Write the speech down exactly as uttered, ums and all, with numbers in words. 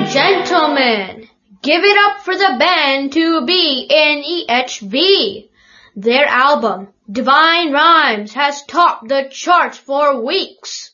and gentlemen, give it up for the band to B N E H B. Their album, Divine Rhymes, has topped the charts for weeks.